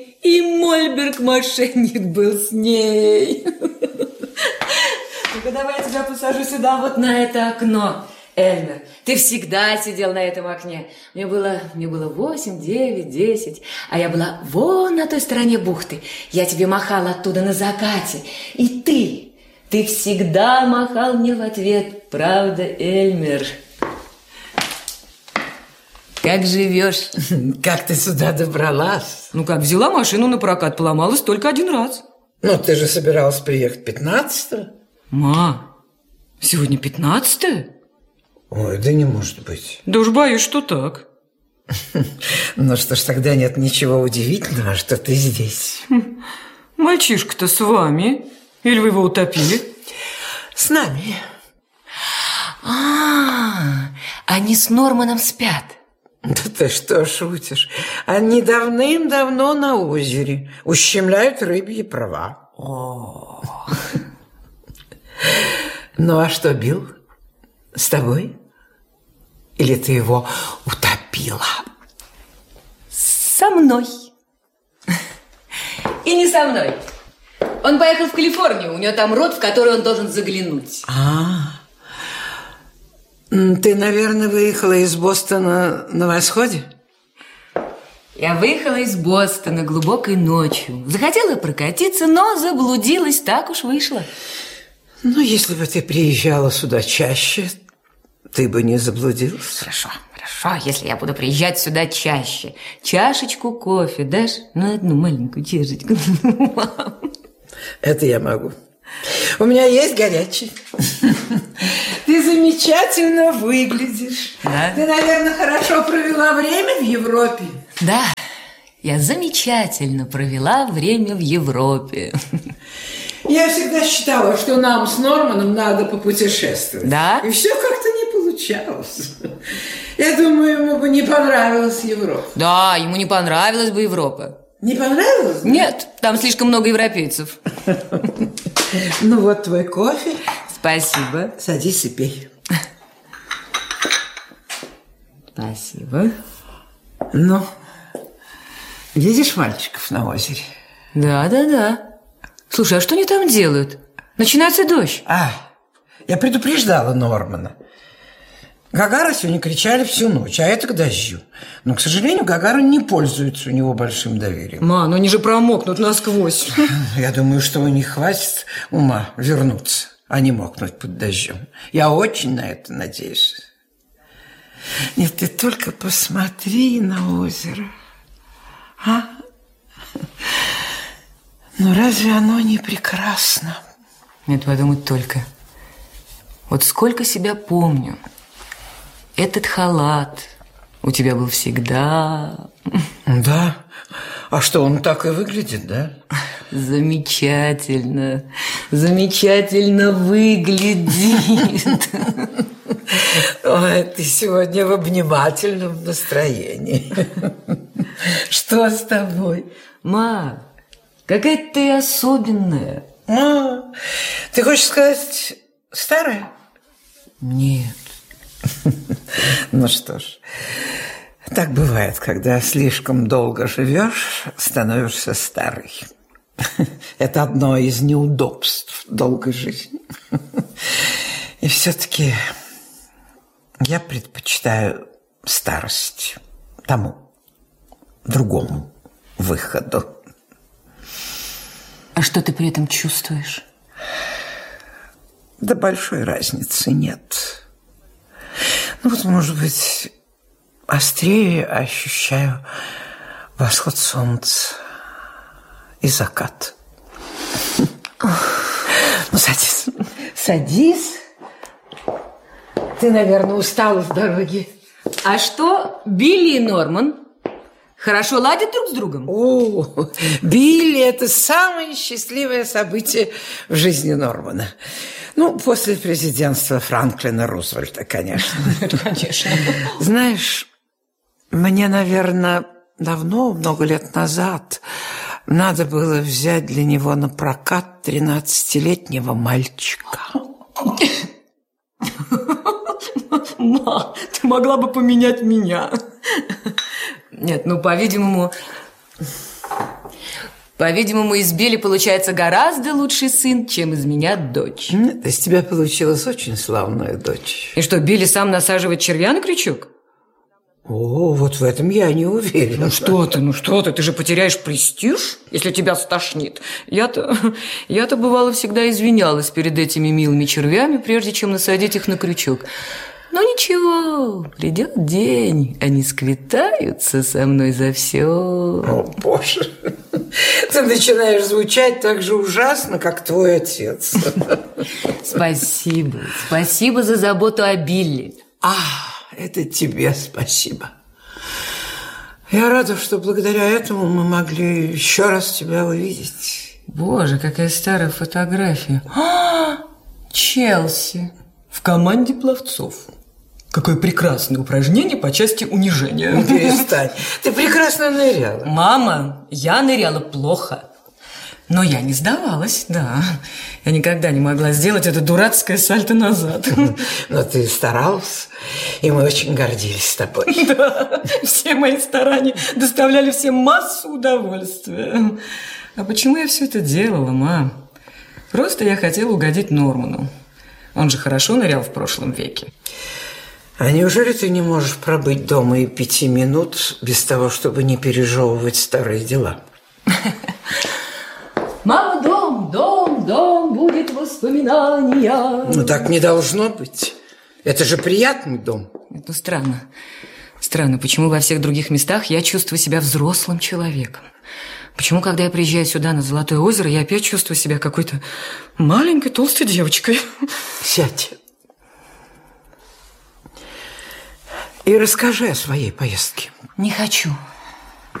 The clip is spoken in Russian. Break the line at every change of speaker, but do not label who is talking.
И Мольберг-мошенник был с ней. Ну-ка, давай я тебя посажу сюда, вот на это окно. Эльмер, ты всегда сидел на этом окне. Мне было 8, 9, 10, а я была вон на той стороне бухты. Я тебе махала оттуда на закате. И ты всегда махал мне в ответ. Правда, Эльмер? Как живешь?
Как ты сюда добралась?
Ну как, взяла машину на прокат, поломалась только один раз.
Ну, ты же собиралась приехать 15-го.
Ма, сегодня 15-е?
Ой, да не может быть.
Да уж боюсь, что так.
Ну что ж, тогда нет ничего удивительного, что ты здесь.
Мальчишка-то с вами? Или вы его утопили?
С нами.
Они с Норманом спят.
Да ты что шутишь? Они давным-давно на озере ущемляют рыбьи права. Ну а что, Билл? С тобой? Или ты его утопила?
Со мной. И не со мной. Он поехал в Калифорнию, у него там род, в который он должен заглянуть.
Ты, наверное, выехала из Бостона на восходе?
Я выехала из Бостона глубокой ночью. Захотела прокатиться, но заблудилась, так уж вышло.
Ну, если бы ты приезжала сюда чаще, ты бы не заблудилась.
Хорошо, если я буду приезжать сюда чаще. Чашечку кофе дашь? Ну, одну маленькую чашечку.
Это я могу. У меня есть горячий. Ты замечательно выглядишь.
Да?
Ты, наверное, хорошо провела время в Европе.
Да, я замечательно провела время в Европе.
Я всегда считала, что нам с Норманом надо попутешествовать.
Да?
И все как-то не получалось. Я думаю, ему бы не понравилась Европа.
Да, ему не понравилась бы Европа.
Не понравилось?
Нет, там слишком много европейцев.
Ну вот твой кофе.
Спасибо.
Садись и пей.
Спасибо.
Ну, видишь мальчиков на озере?
Да. Слушай, а что они там делают? Начинается дождь.
Я предупреждала Нормана. Гагара сегодня кричали всю ночь, а это к дождю. Но, к сожалению, Гагара не пользуется у него большим доверием.
Ма, ну они же промокнут насквозь.
Я думаю, что у них хватит ума вернуться, а не мокнуть под дождем. Я очень на это надеюсь. Нет, ты только посмотри на озеро. Ну разве оно не прекрасно?
Нет, подумать только. Вот сколько себя помню. Этот халат у тебя был всегда.
Да? А что, он так и выглядит, да?
Замечательно выглядит.
Ой, ты сегодня в обнимательном настроении. Что с тобой?
Ма, какая ты особенная.
Ты хочешь сказать, старая?
Нет.
Ну что ж, так бывает, когда слишком долго живешь, становишься старой. Это одно из неудобств долгой жизни. И все-таки я предпочитаю старость тому, другому выходу.
А что ты при этом чувствуешь?
Да большой разницы нет. Ну вот, может быть, острее ощущаю восход солнца и закат. Ну, садись. Садись. Ты, наверное, устала с дороги.
А что Билли и Норман? Хорошо ладят друг с другом?
О, Билли – это самое счастливое событие в жизни Нормана. Ну, после президентства Франклина Рузвельта, конечно.
Конечно.
Знаешь, мне, наверное, давно, много лет назад, надо было взять для него на прокат 13-летнего мальчика.
Ма, ты могла бы поменять меня. Нет, ну, по-видимому, По-видимому, из Билли получается гораздо лучший сын, чем из меня дочь.
Нет, из тебя получилась очень славная дочь.
И что, Билли сам насаживает червя на крючок?
О, вот в этом я не уверен.
Ну что ты же потеряешь престиж, если тебя стошнит. Я-то бывало всегда извинялась перед этими милыми червями, прежде чем насадить их на крючок. Но ничего, придет день, они сквитаются со мной за все.
О, Боже, ты начинаешь звучать так же ужасно, как твой отец.
Спасибо за заботу о Билли.
Это тебе спасибо. Я рада, что благодаря этому мы могли еще раз тебя увидеть.
Боже, какая старая фотография. Челси в команде пловцов. Какое прекрасное упражнение по части унижения.
Ну, перестань. Ты прекрасно ныряла.
Мама, я ныряла плохо. Но я не сдавалась, да. Я никогда не могла сделать это дурацкое сальто назад.
Но ты старалась, и мы очень гордились тобой.
Да, все мои старания доставляли всем массу удовольствия. А почему я все это делала, мам? Просто я хотела угодить Норману. Он же хорошо нырял в прошлом веке.
А неужели ты не можешь пробыть дома и 5 минут без того, чтобы не пережевывать старые дела?
Мама, дом, будет воспоминания.
Ну, так не должно быть. Это же приятный дом.
Это странно. Странно, почему во всех других местах я чувствую себя взрослым человеком? Почему, когда я приезжаю сюда, на Золотое озеро, я опять чувствую себя какой-то маленькой толстой девочкой?
Сядь. И расскажи о своей поездке.
Не хочу.